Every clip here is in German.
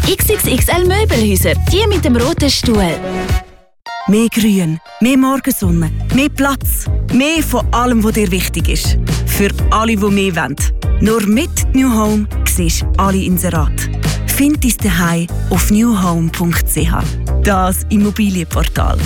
XXXL Möbelhäuser, die mit dem roten Stuhl. Mehr Grün, mehr Morgensonne, mehr Platz, mehr von allem, was dir wichtig ist. Für alle, die mehr wollen. Nur mit New Home siehst du alle Inserate. Find dein Zuhause auf newhome.ch. Das Immobilienportal.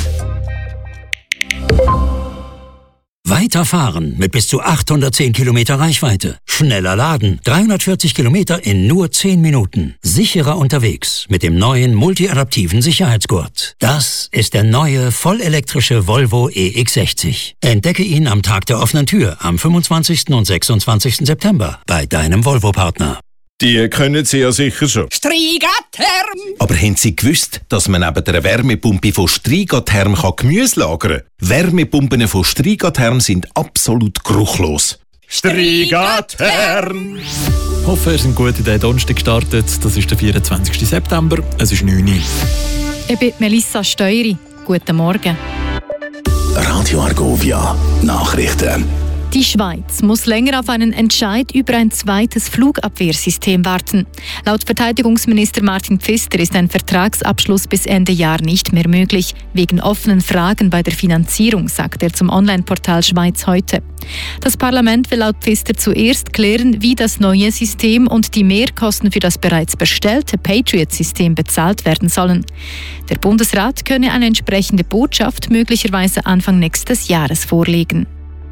Weiterfahren mit bis zu 810 Kilometer Reichweite. Schneller laden. 340 Kilometer in nur 10 Minuten. Sicherer unterwegs mit dem neuen multiadaptiven Sicherheitsgurt. Das ist der neue vollelektrische Volvo EX60. Entdecke ihn am Tag der offenen Tür am 25. und 26. September bei deinem Volvo-Partner. Die können Sie ja sicher schon. Strigatherm! Aber haben Sie gewusst, dass man neben der Wärmepumpe von Strigatherm Gemüse lagern kann? Wärmepumpen von Strigatherm sind absolut geruchlos. Strigatherm! Ich hoffe, ihr seid gut in den Donnerstag gestartet. Das ist der 24. September. Es ist 9 Uhr. Ich bin Melissa Steueri. Guten Morgen. Radio Argovia. Nachrichten. Die Schweiz muss länger auf einen Entscheid über ein zweites Flugabwehrsystem warten. Laut Verteidigungsminister Martin Pfister ist ein Vertragsabschluss bis Ende Jahr nicht mehr möglich, wegen offenen Fragen bei der Finanzierung, sagt er zum Online-Portal Schweiz heute. Das Parlament will laut Pfister zuerst klären, wie das neue System und die Mehrkosten für das bereits bestellte Patriot-System bezahlt werden sollen. Der Bundesrat könne eine entsprechende Botschaft möglicherweise Anfang nächstes Jahres vorlegen.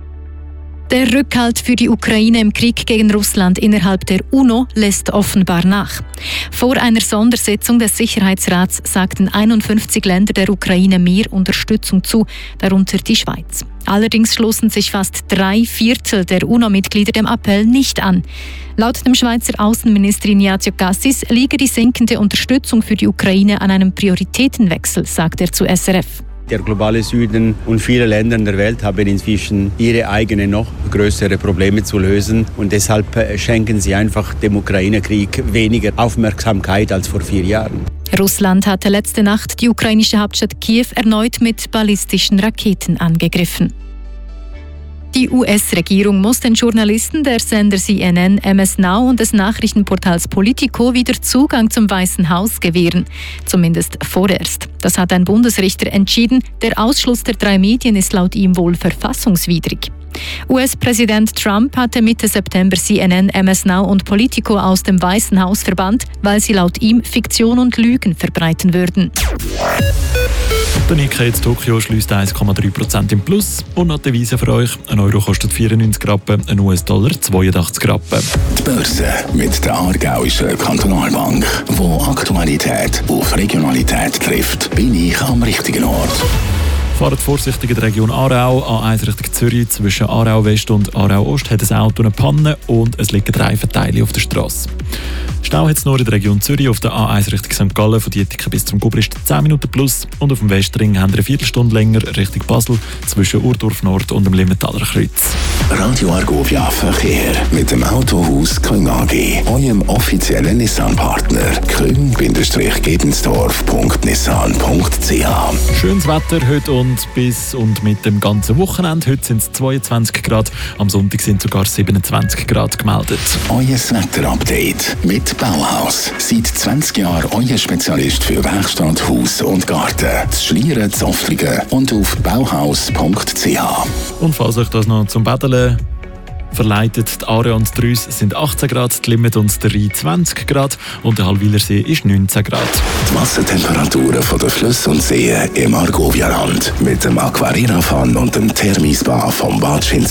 Der Rückhalt für die Ukraine im Krieg gegen Russland innerhalb der UNO lässt offenbar nach. Vor einer Sondersitzung des Sicherheitsrats sagten 51 Länder der Ukraine mehr Unterstützung zu, darunter die Schweiz. Allerdings schlossen sich fast 3/4 der UNO-Mitglieder dem Appell nicht an. Laut dem Schweizer Außenminister Ignazio Cassis liege die sinkende Unterstützung für die Ukraine an einem Prioritätenwechsel, sagt er zu SRF. Der globale Süden und viele Länder in der Welt haben inzwischen ihre eigenen noch größere Probleme zu lösen. Und deshalb schenken sie einfach dem Ukraine-Krieg weniger Aufmerksamkeit als vor 4 Jahren. Russland hatte letzte Nacht die ukrainische Hauptstadt Kiew erneut mit ballistischen Raketen angegriffen. Die US-Regierung muss den Journalisten der Sender CNN, MS Now und des Nachrichtenportals Politico wieder Zugang zum Weißen Haus gewähren. Zumindest vorerst. Das hat ein Bundesrichter entschieden. Der Ausschluss der 3 Medien ist laut ihm wohl verfassungswidrig. US-Präsident Trump hatte Mitte September CNN, MS Now und Politico aus dem Weißen Haus verbannt, weil sie laut ihm Fiktion und Lügen verbreiten würden. Der Nikkei in Tokio schließt 1,3% im Plus. Und noch die Devise für euch: ein Euro kostet 94 Rappen, ein US-Dollar 82 Rappen. Die Börse mit der Aargauischen Kantonalbank, wo Aktualität auf Regionalität trifft, bin ich am richtigen Ort. Fahrt vorsichtig in der Region Aarau. A1 Richtung Zürich zwischen Aarau West und Aarau Ost hat ein Auto eine Panne und es liegen 3 Verteile auf der Straße. Stau hat es nur in der Region Zürich auf der A1 Richtung St. Gallen von Dietiken bis zum Gubrist 10 Minuten plus und auf dem Westring haben wir eine Viertelstunde länger Richtung Basel zwischen Urdorf Nord und dem Limmentaler Kreuz. Radio Argovia Verkehr mit dem Autohaus Küng AG, eurem offiziellen Nissan-Partner. küng-gebensdorf.nissan.ch. Schönes Wetter heute und bis und mit dem ganzen Wochenende. Heute sind es 22 Grad, am Sonntag sind sogar 27 Grad gemeldet. Euer Wetterupdate mit Bauhaus. Seit 20 Jahren euer Spezialist für Werkstatt, Haus und Garten. Das Schlieren, Zoftlingen und auf bauhaus.ch. Und falls euch das noch zum Bädeln verleitet, die Aare und die Rüss sind 18 Grad, die Limit und der Rhein 20 Grad und der Halwilersee ist 19 Grad. Die Wassertemperaturen von den Flüssen und Seen im Argovia-Land mit dem Aquarira-Fan und dem Thermispa vom Bad